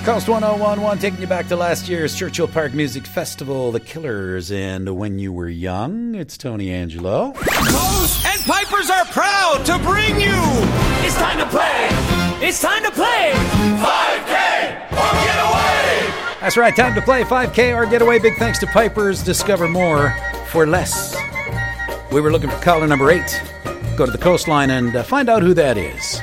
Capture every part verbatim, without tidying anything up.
Coast one oh one one, taking you back to last year's Churchill Park Music Festival, The Killers, and When You Were Young. It's Tony Angelo. Coast and Pipers are proud to bring you. It's time to play. It's time to play. five K or get away. That's right, time to play five K or get away. Big thanks to Pipers. Discover more for less. We were looking for caller number eight. Go to the coastline and uh, find out who that is.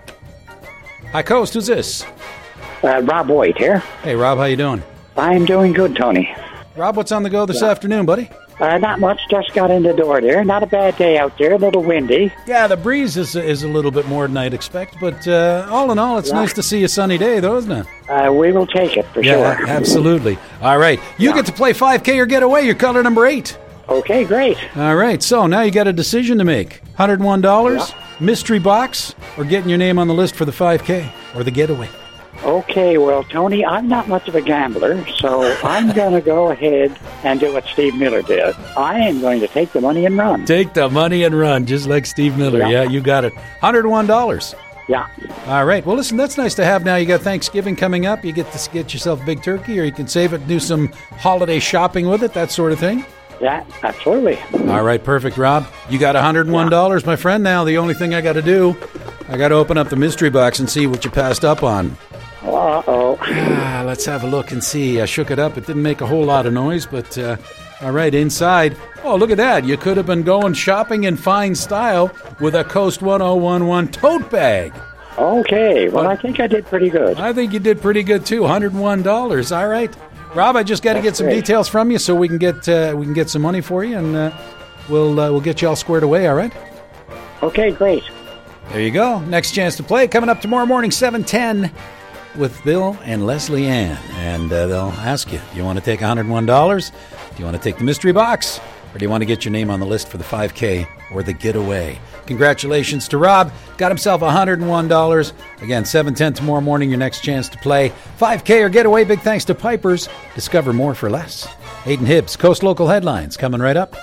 Hi, Coast. Who's this? Uh, Rob White here. Hey, Rob. How you doing? I'm doing good, Tony. Rob, what's on the go this yeah. afternoon, buddy? Uh, not much. Just got in the door there. Not a bad day out there. A little windy. Yeah, the breeze is is a little bit more than I'd expect. But uh, all in all, it's yeah. nice to see a sunny day, though, isn't it? Uh, we will take it, for yeah, sure. Absolutely. All right. You yeah. get to play five K or get away. You're caller number eight. Okay, great. All right. So now you got a decision to make. one hundred one dollars, yeah. mystery box, or getting your name on the list for the five K or the getaway. Okay, well, Tony, I'm not much of a gambler, so I'm going to go ahead and do what Steve Miller did. I am going to take the money and run. Take the money and run, just like Steve Miller. Yeah, yeah you got it. one hundred one dollars. Yeah. All right. Well, listen, that's nice to have now. You got Thanksgiving coming up. You get to get yourself a big turkey, or you can save it and do some holiday shopping with it, that sort of thing. Yeah, absolutely. All right, perfect, Rob. You got one hundred one dollars, yeah. my friend. Now, the only thing I got to do, I got to open up the mystery box and see what you passed up on. Uh-oh. Ah, let's have a look and see. I shook it up. It didn't make a whole lot of noise, but uh, all right, inside. Oh, look at that. You could have been going shopping in fine style with a Coast one oh one one tote bag. Okay, well, but I think I did pretty good. I think you did pretty good, too. one hundred one dollars. All right. Rob, I just got to get some great. details from you so we can get uh, we can get some money for you, and uh, we'll uh, we'll get you all squared away, all right? Okay, great. There you go. Next chance to play coming up tomorrow morning, seven ten. With Bill and Leslie Ann, and uh, they'll ask you, do you want to take one hundred one dollars? Do you want to take the mystery box? Or do you want to get your name on the list for the five K or the getaway? Congratulations to Rob. Got himself one hundred one dollars. Again, seven ten tomorrow morning, your next chance to play five K or getaway. Big thanks to Pipers. Discover more for less. Hayden Hibbs, Coast Local Headlines, coming right up.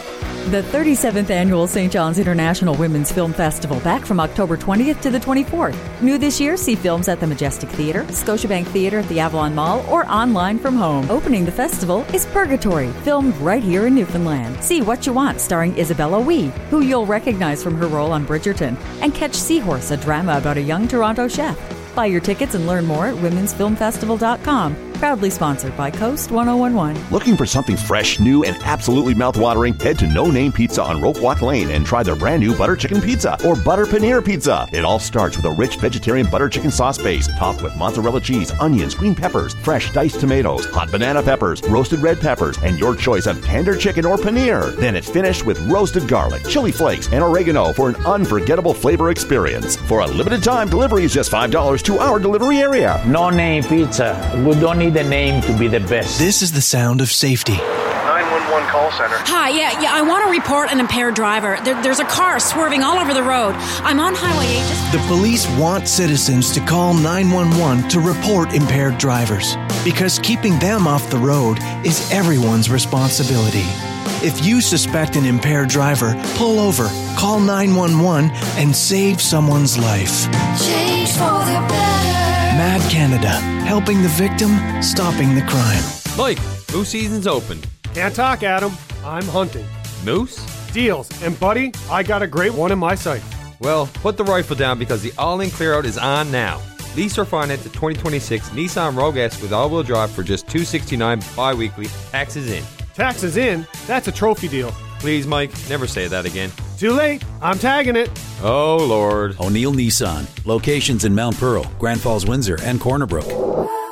The thirty-seventh Annual Saint John's International Women's Film Festival, back from October twentieth to the twenty-fourth. New this year, see films at the Majestic Theatre, Scotiabank Theatre at the Avalon Mall, or online from home. Opening the festival is Purgatory, filmed right here in Newfoundland. See What You Want, starring Isabella Wee, who you'll recognize from her role on Bridgerton, and catch Seahorse, a drama about a young Toronto chef. Buy your tickets and learn more at women's film festival dot com. Proudly sponsored by Coast one oh one one. Looking for something fresh, new, and absolutely mouthwatering? Head to No Name Pizza on Roquewalk Lane and try their brand new butter chicken pizza or butter paneer pizza. It all starts with a rich vegetarian butter chicken sauce base, topped with mozzarella cheese, onions, green peppers, fresh diced tomatoes, hot banana peppers, roasted red peppers, and your choice of tender chicken or paneer. Then it's finished with roasted garlic, chili flakes, and oregano for an unforgettable flavor experience. For a limited time, delivery is just five dollars to our delivery area. No Name Pizza. We don't need a name to be the best. This is the sound of safety. nine one one call center. Hi, yeah, yeah. I want to report an impaired driver. There, there's a car swerving all over the road. I'm on Highway eight. Just... The police want citizens to call nine one one to report impaired drivers, because keeping them off the road is everyone's responsibility. If you suspect an impaired driver, pull over, call nine one one, and save someone's life. Change for the better. Mad Canada, helping the victim, stopping the crime. Mike, moose season's open. Can't talk, Adam. I'm hunting. Moose? Deals. And buddy, I got a great one in my sight. Well, put the rifle down because the all-in clear-out is on now. Lease or finance the twenty twenty-six Nissan Rogue S with all-wheel drive for just two hundred sixty-nine dollars bi-weekly. Taxes in. Taxes in? That's a trophy deal. Please, Mike, never say that again. Too late. I'm tagging it. Oh, Lord. O'Neill Nissan. Locations in Mount Pearl, Grand Falls, Windsor, and Corner Brook.